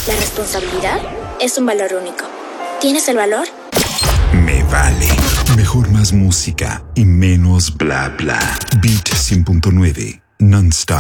La responsabilidad es un valor único. ¿Tienes el valor? Me vale. Mejor más música y menos bla bla. Beat 100.9 Non-stop.